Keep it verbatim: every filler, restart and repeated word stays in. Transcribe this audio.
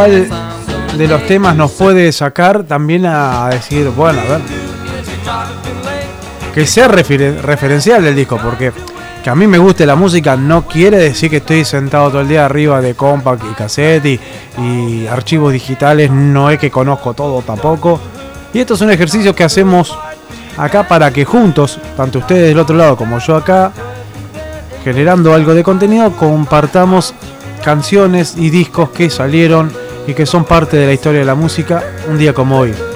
de los temas nos puede sacar también a decir, bueno, a ver, que sea refer- referencial del disco, porque que a mí me guste la música no quiere decir que estoy sentado todo el día arriba de compact y cassette y, y archivos digitales, no es que conozco todo tampoco. Y esto es un ejercicio que hacemos acá para que juntos, tanto ustedes del otro lado como yo acá, generando algo de contenido, compartamos canciones y discos que salieron y que son parte de la historia de la música un día como hoy.